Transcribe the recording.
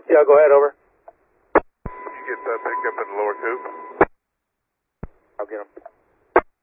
Yeah, go ahead, over. You get that pickup in the lower coupe? I'll get him.